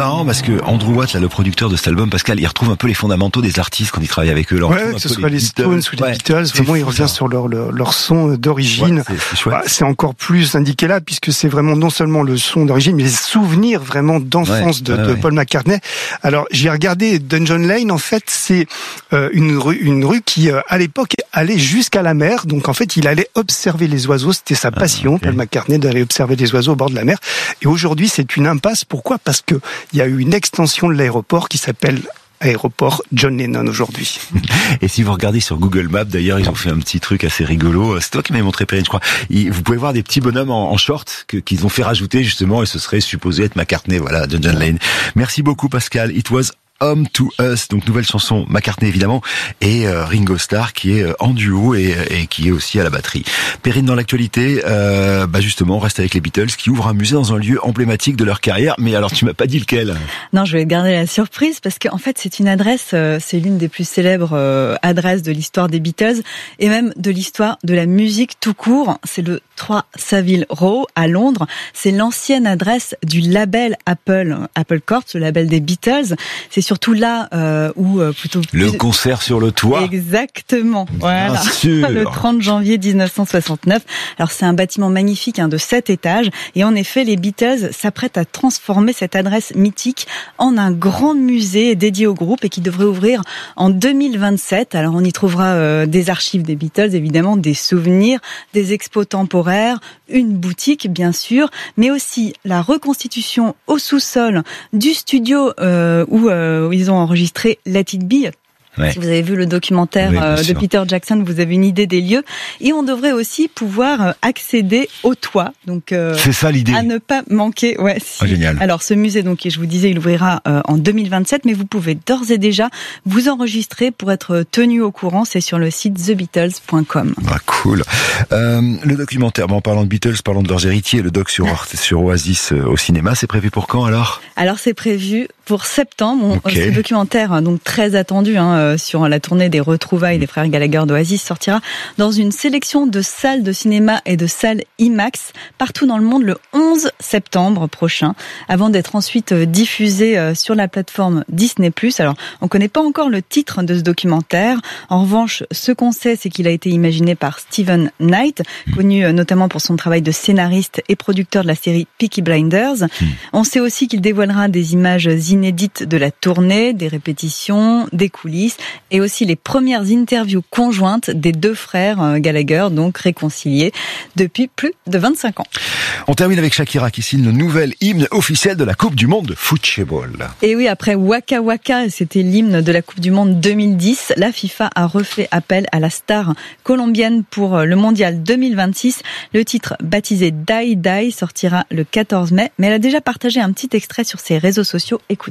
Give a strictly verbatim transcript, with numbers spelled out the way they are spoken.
marrant parce que Andrew Watt, là, le producteur de cet album, Pascal, il retrouve un peu les fondamentaux des artistes quand il travaille avec eux. Ouais, que ce soit les Stones ou les Beatles, vraiment il revient sur leur, leur, leur son d'origine. Ouais, c'est, c'est, chouette. Bah, c'est encore plus indiqué là, puisque c'est vraiment non seulement le son d'origine, mais les souvenirs vraiment d'enfance ouais, de, ouais, de Paul McCartney. Alors, j'ai regardé Dungeon Lane, en fait, c'est euh, une rue, une rue qui, euh, à l'époque, allait jusqu'à la mer. Donc, en fait, il allait observer les oiseaux. C'était sa passion, ah, okay. Paul McCartney, d'aller observer les oiseaux au bord de la mer. Et aujourd'hui, c'est une impasse. Pourquoi ? Parce que il y a eu une extension de l'aéroport qui s'appelle aéroport John Lennon aujourd'hui. Et si vous regardez sur Google Maps, d'ailleurs, ils ont fait un petit truc assez rigolo. C'est toi qui m'avais montré, Perrine, je crois. Vous pouvez voir des petits bonhommes en, en short que, qu'ils ont fait rajouter, justement, et ce serait supposé être McCartney, voilà, John John Lane. Merci beaucoup, Pascal. It was Home to Us, donc nouvelle chanson McCartney évidemment, et euh, Ringo Starr qui est euh, en duo et, et qui est aussi à la batterie. Perrine, dans l'actualité, euh, bah justement, on reste avec les Beatles qui ouvrent un musée dans un lieu emblématique de leur carrière, mais alors tu m'as pas dit lequel ? Non, je vais garder la surprise parce qu'en fait c'est une adresse, euh, c'est l'une des plus célèbres euh, adresses de l'histoire des Beatles et même de l'histoire de la musique tout court. C'est le trois Savile Row à Londres. C'est l'ancienne adresse du label Apple, Apple Corps, le label des Beatles. C'est surtout là euh, où euh, plutôt le plus... concert sur le toit. Exactement. Voilà. Sûr. Le trente janvier dix-neuf cent soixante-neuf. Alors c'est un bâtiment magnifique hein, de sept étages et en effet les Beatles s'apprêtent à transformer cette adresse mythique en un grand musée dédié au groupe et qui devrait ouvrir en deux mille vingt-sept. Alors on y trouvera euh, des archives des Beatles évidemment, des souvenirs, des expos temporaires, une boutique bien sûr, mais aussi la reconstitution au sous-sol du studio euh, où euh, où ils ont enregistré Let It Be. Ouais. Si vous avez vu le documentaire oui, euh, de Peter Jackson, vous avez une idée des lieux. Et on devrait aussi pouvoir accéder au toit. Donc, euh, c'est ça l'idée. À ne pas manquer. Ouais. Si. Ah, génial. Alors, ce musée, donc, je vous disais, il ouvrira euh, en deux mille vingt-sept, mais vous pouvez d'ores et déjà vous enregistrer pour être tenu au courant. C'est sur le site the beatles point com. Ah, cool. Euh, le documentaire, bon, en parlant de Beatles, parlons de leurs héritiers, le doc sur, sur Oasis euh, au cinéma, c'est prévu pour quand alors ? Alors, c'est prévu pour septembre. Okay. Ce documentaire, donc très attendu, hein, sur la tournée des retrouvailles des frères Gallagher d'Oasis, sortira dans une sélection de salles de cinéma et de salles IMAX partout dans le monde le onze septembre prochain, avant d'être ensuite diffusé sur la plateforme Disney plus. Alors, on ne connaît pas encore le titre de ce documentaire. En revanche, ce qu'on sait, c'est qu'il a été imaginé par Steven Knight, connu notamment pour son travail de scénariste et producteur de la série Peaky Blinders. Mmh. On sait aussi qu'il dévoilera des images inédites de la tournée, des répétitions, des coulisses et aussi les premières interviews conjointes des deux frères Gallagher, donc réconciliés depuis plus de vingt-cinq ans. On termine avec Shakira qui signe le nouvel hymne officiel de la Coupe du Monde de football. Et oui, après Waka Waka, c'était l'hymne de la Coupe du Monde deux mille dix, la FIFA a refait appel à la star colombienne pour le Mondial deux mille vingt-six. Le titre, baptisé Die Die, sortira le quatorze mai, mais elle a déjà partagé un petit extrait sur ses réseaux sociaux. Écoutez.